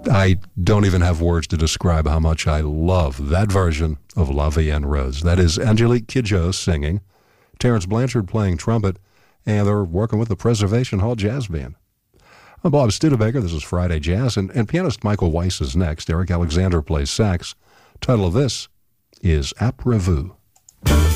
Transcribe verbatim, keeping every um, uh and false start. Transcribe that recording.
I don't even have words to describe how much I love that version of La Vie en Rose. That is Angelique Kidjo singing, Terrence Blanchard playing trumpet, and they're working with the Preservation Hall Jazz Band. I'm Bob Studebaker. This is Friday Jazz, and, and pianist Michael Weiss is next. Eric Alexander plays sax. Title of this is Après Vous.